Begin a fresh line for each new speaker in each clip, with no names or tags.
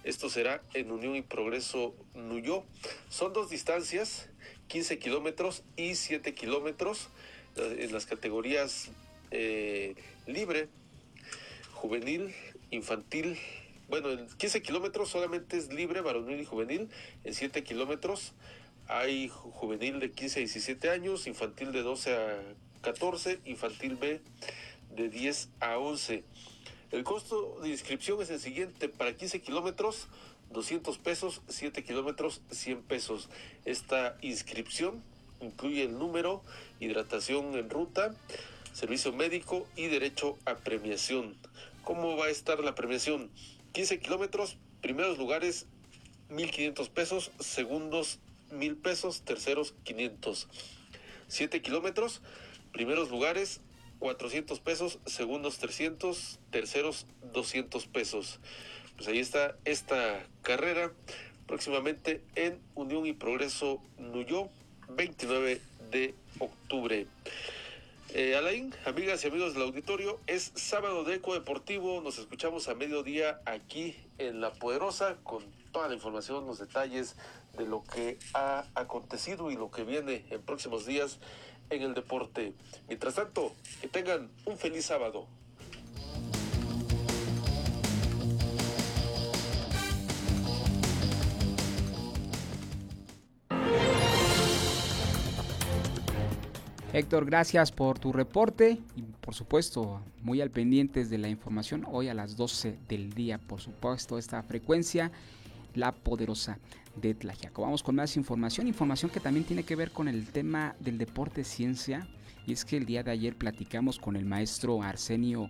Esto será en Unión y Progreso Nuyó. Son 2 distancias, 15 kilómetros y 7 kilómetros en las categorías libre, juvenil, infantil. Bueno, en 15 kilómetros solamente es libre, varonil y juvenil. En 7 kilómetros hay juvenil de 15 a 17 años, infantil de 12 a 14, infantil B de 10 a 11. El costo de inscripción es el siguiente: para 15 kilómetros, 200 pesos, 7 kilómetros, 100 pesos. Esta inscripción incluye el número, hidratación en ruta, servicio médico y derecho a premiación. ¿Cómo va a estar la premiación? 15 kilómetros, primeros lugares 1,500 pesos, segundos 1,000 pesos, terceros 500. 7 kilómetros, primeros lugares 400 pesos, segundos 300, terceros 200 pesos. Pues ahí está esta carrera, próximamente en Unión y Progreso Nuyó, 29 de octubre. Alain, amigas y amigos del auditorio, es sábado de Eco Deportivo. Nos escuchamos a mediodía aquí en La Poderosa con toda la información, los detalles de lo que ha acontecido y lo que viene en próximos días en el deporte. Mientras tanto, que tengan un feliz sábado.
Héctor, gracias por tu reporte y por supuesto muy al pendientes de la información hoy a las 12 del día, por supuesto esta frecuencia, La Poderosa de Tlaxiaco. Vamos con más información que también tiene que ver con el tema del deporte ciencia, y es que el día de ayer platicamos con el maestro Arsenio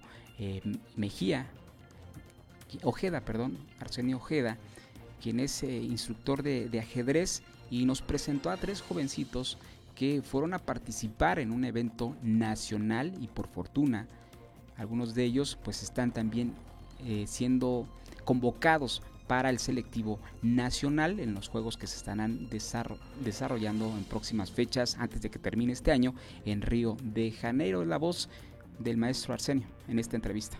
Ojeda, quien es instructor de ajedrez, y nos presentó a 3 jovencitos que fueron a participar en un evento nacional, y por fortuna algunos de ellos pues están también siendo convocados para el selectivo nacional en los juegos que se estarán desarrollando en próximas fechas antes de que termine este año en Río de Janeiro. La voz del maestro Arsenio en esta entrevista.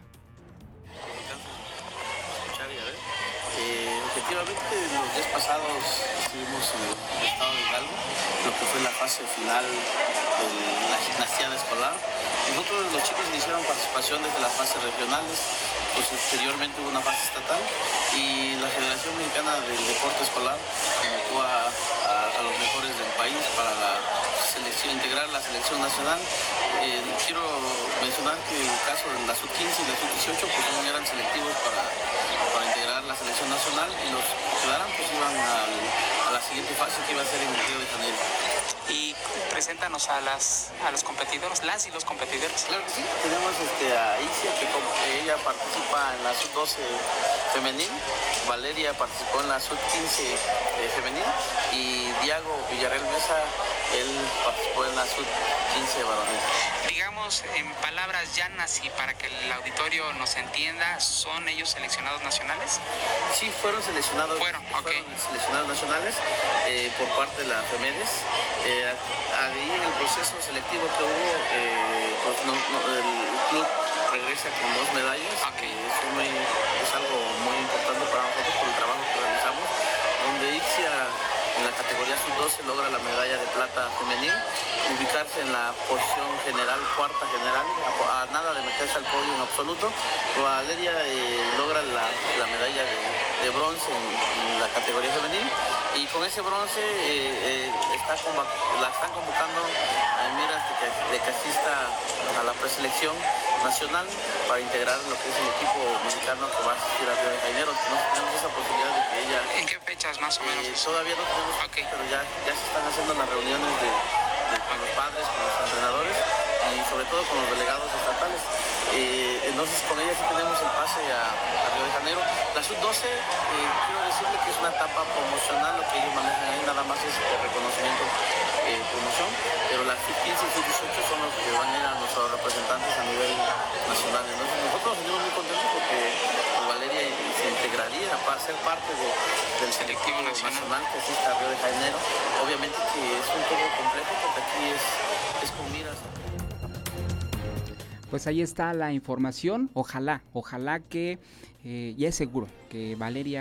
Efectivamente, los días pasados estuvimos en el estado de Hidalgo, lo que fue la fase final de la gimnasia escolar. Nosotros, los chicos, iniciaron participación desde las fases regionales, posteriormente hubo una fase estatal, y la Federación Mexicana del Deporte Escolar convocó a los mejores del país para la selección, integrar la selección nacional. Quiero mencionar que el caso de la sub-15 y la sub-18 pues no eran selectivos para integrar la selección nacional, y los que quedaran pues iban a la siguiente fase, que iba a ser en Río de Janeiro.
Y preséntanos a los competidores, las y los competidores.
Claro que sí, tenemos a Ixia, que ella participa en la sub-12 femenil, Valeria participó en la sub-15 femenil, y Diago Villarreal Mesa, él participó en la sub-15 varonil.
Digamos en palabras llanas y para que el auditorio nos entienda, ¿son ellos seleccionados nacionales?
Sí, fueron seleccionados.
Fueron
seleccionados nacionales por parte de la FEMEDES. Ahí en el proceso selectivo que hubo, el club regresa con 2 medallas. Es algo muy importante para nosotros por el trabajo que realizamos, donde Ixia en la categoría sub-12 logra la medalla de plata femenil, ubicarse en la posición general, cuarta general, a nada de meterse al podio en absoluto. Valeria logra la medalla de bronce en la categoría femenil, y con ese bronce la están convocando a miras de casista a la preselección nacional para integrar lo que es el equipo mexicano que va a asistir a Río de Janeiro. No tenemos esa posibilidad de que ella...
¿En qué fechas más o menos?
Todavía no tenemos, pero ya se están haciendo las reuniones con los padres, con los entrenadores y sobre todo con los delegados estatales. Entonces con ella sí tenemos el pase a Río de Janeiro. La sub-12, quiero decirle que es una etapa promocional, lo que ellos manejan ahí nada más es de reconocimiento, promoción, pero la sub-15 y sub-18 son los que van a ir a nuestros representantes a nivel nacional. Entonces nosotros nos sentimos muy contentos porque Valeria se integraría para ser parte del selectivo nacional que asiste a Río de Janeiro. Obviamente que es un poco complejo porque aquí es con miras.
Pues ahí está la información. Ojalá que ya es seguro que Valeria